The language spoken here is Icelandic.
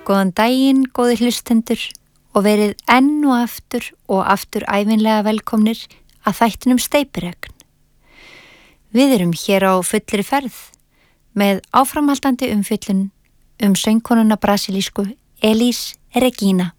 Góðan daginn, góðir hlustendur og verið enn og aftur ævinlega velkomnir að þættinum Steypiregn. Við erum hér á fullri ferð með áframhaldandi umfjöllun söngkonuna brasilísku Elis Regina.